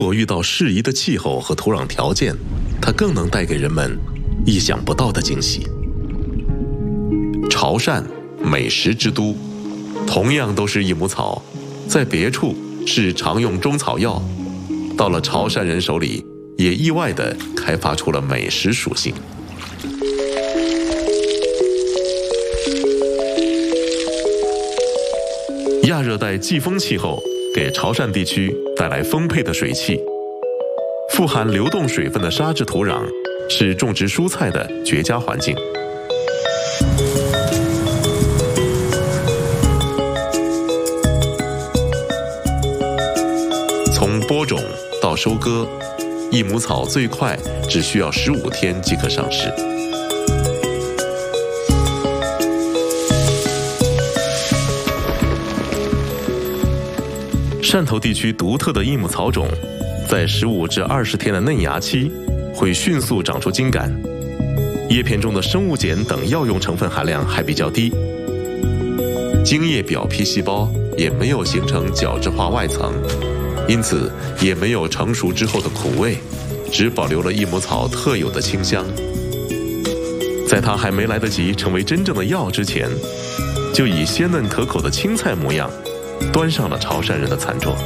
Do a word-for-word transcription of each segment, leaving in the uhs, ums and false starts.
若遇到适宜的气候和土壤条件，它更能带给人们意想不到的惊喜。潮汕，美食之都，同样都是益母草，在别处是常用中草药，到了潮汕人手里，也意外地开发出了美食属性。亚热带季风气候给潮汕地区带来丰沛的水汽，富含流动水分的沙质土壤是种植蔬菜的绝佳环境。从播种到收割，益母草最快只需要十五天即可上市。汕头地区独特的益母草种，在十五至二十天的嫩芽期，会迅速长出茎秆，叶片中的生物碱等药用成分含量还比较低，茎叶表皮细胞也没有形成角质化外层，因此也没有成熟之后的苦味，只保留了益母草特有的清香。在它还没来得及成为真正的药之前，就以鲜嫩可口的青菜模样端上了潮汕人的餐桌。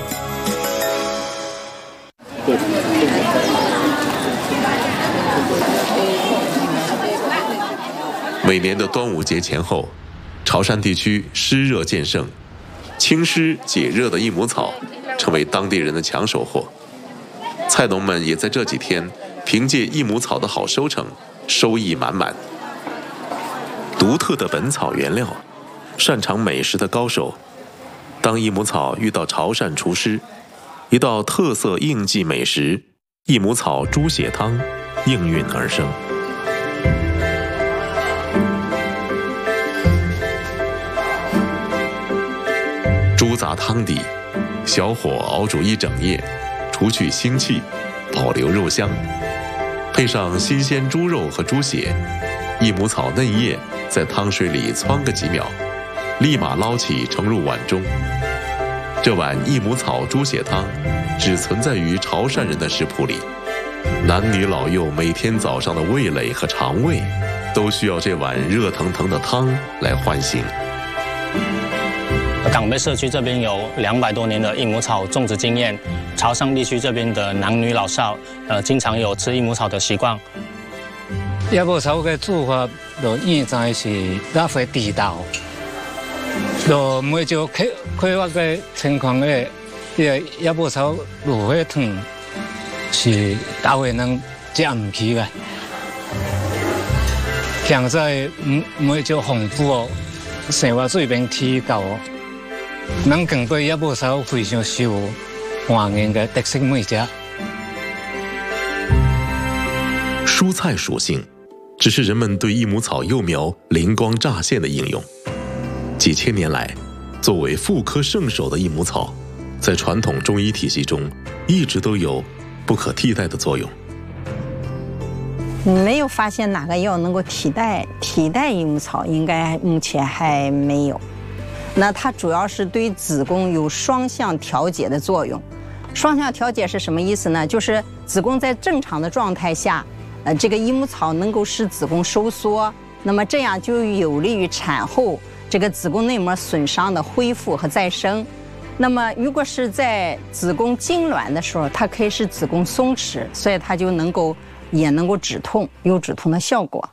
每年的端午节前后，潮汕地区湿热渐盛，清湿解热的益母草成为当地人的抢手货。菜农们也在这几天凭借益母草的好收成，收益满满。独特的本草原料，擅长美食的高手，当益母草遇到潮汕厨师，一道特色应季美食——益母草猪血汤应运而生。猪杂汤底，小火熬煮一整夜，除去腥气，保留肉香，配上新鲜猪肉和猪血，益母草嫩叶在汤水里汆个几秒，立马捞起盛入碗中。这碗益母草猪血汤只存在于潮汕人的食谱里，男女老幼每天早上的味蕾和肠胃都需要这碗热腾腾的汤来唤醒。 港北社区这边有两百多年的益母草种植经验，潮汕地区这边的男女老少，呃，经常有吃益母草的习惯。 益母草的做法，就现在是拉回地道，就每朝开开发的情况下，这个益母草卤血汤是大家能吃唔起的。现在每朝丰富哦，生活水平提高哦。能更对益母草非常受欢迎的特色美食。 蔬菜属性只是人们对益母草幼苗灵光乍现的应用。几千年来，作为妇科圣手的益母草，在传统中医体系中一直都有不可替代的作用。 没有发现哪个药能够替代替代益母草，应该目前还没有。那它主要是对子宫有双向调节的作用。双向调节是什么意思呢？就是子宫在正常的状态下，呃，这个益母草能够使子宫收缩，那么这样就有利于产后这个子宫内膜损伤的恢复和再生。那么如果是在子宫痉挛的时候，它可以使子宫松弛，所以它就能够也能够止痛，有止痛的效果。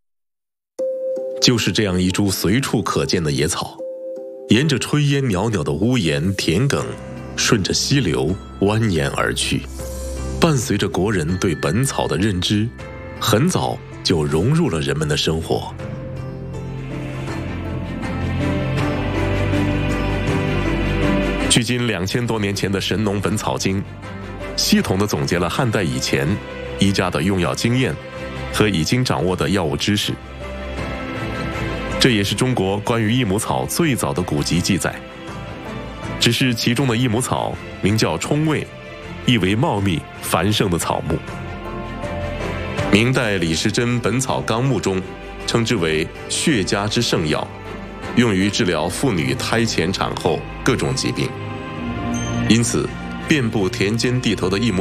就是这样一株随处可见的野草，沿着炊烟袅袅的屋檐田埂，顺着溪流蜿蜒而去，伴随着国人对本草的认知，很早就融入了人们的生活。距今两千多年前的《神农本草经》，系统地总结了汉代以前医家的用药经验和已经掌握的药物知识。这也是中国关于益母草最早的古籍记载。只是其中的益母草名叫冲味，意为茂密繁盛的草木。明代李时珍《本草纲目》中称之为血家之圣药，用于治疗妇女胎前产后各种疾病。因此，遍布田间地头的益母